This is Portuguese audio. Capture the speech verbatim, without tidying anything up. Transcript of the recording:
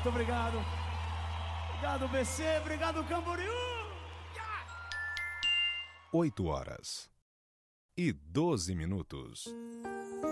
Muito obrigado. Obrigado, B C. Obrigado, Camboriú. oito horas e doze minutos.